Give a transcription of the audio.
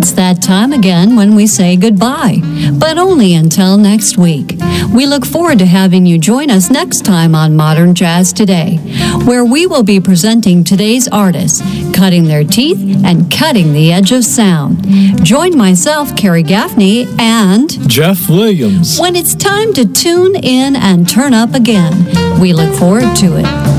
It's that time again when we say goodbye, but only until next week. We look forward to having you join us next time on Modern Jazz Today, where we will be presenting today's artists, cutting their teeth and cutting the edge of sound. Join myself, Carrie Gaffney, and Jeff Williams when it's time to tune in and turn up again. We look forward to it.